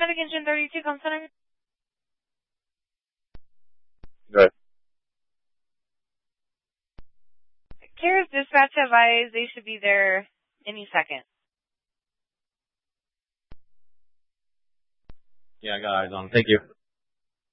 Pacific Engine 32, come center. Good. Carrier's dispatch advised they should be there any second. Yeah, I got eyes on. Thank you.